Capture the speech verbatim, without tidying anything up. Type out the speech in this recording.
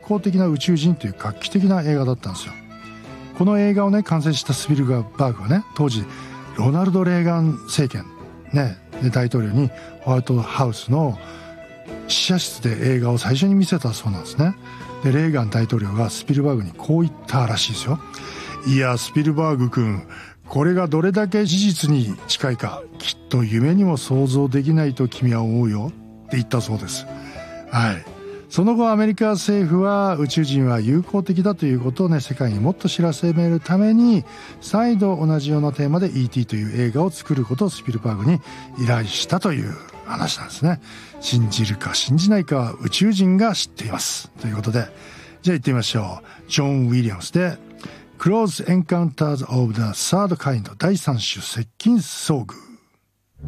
行的な宇宙人という画期的な映画だったんですよ。この映画をね完成したスピルバーグはね、当時ロナルド・レーガン政権ねで大統領にホワイトハウスの試写室で映画を最初に見せたそうなんですね。でレーガン大統領がスピルバーグにこう言ったらしいですよ。いやスピルバーグ君、これがどれだけ事実に近いかきっと夢にも想像できないと君は思うよって言ったそうです。はい。その後アメリカ政府は宇宙人は友好的だということをね世界にもっと知らしめるために再度同じようなテーマで イーティー という映画を作ることをスピルバーグに依頼したという話なんですね。信じるか信じないかは宇宙人が知っていますということで、じゃあ行ってみましょう。ジョン・ウィリアムスで Close Encounters of the Third Kind 第三種接近遭遇。